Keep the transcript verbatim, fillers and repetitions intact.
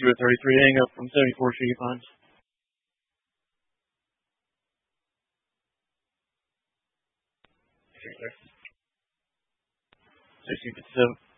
you at thirty-three. Hang up from seventy-four, should you find? sixteen fifty-seven.